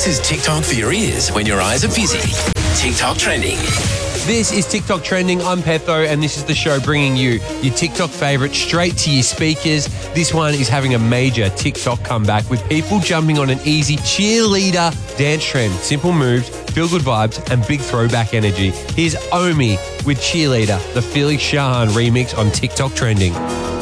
This is TikTok for your ears when your eyes are busy. TikTok Trending. This is TikTok Trending. I'm Petho, and this is the show bringing you your TikTok favourite straight to your speakers. This one is having a major TikTok comeback with people jumping on an easy cheerleader dance trend. Simple moves, feel-good vibes, and big throwback energy. Here's Omi with Cheerleader, the Felix Shahan remix on TikTok Trending.